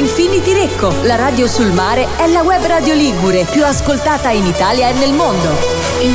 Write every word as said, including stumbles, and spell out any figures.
Infinity Recco, la radio sul mare è la web radio ligure più ascoltata in Italia e nel mondo.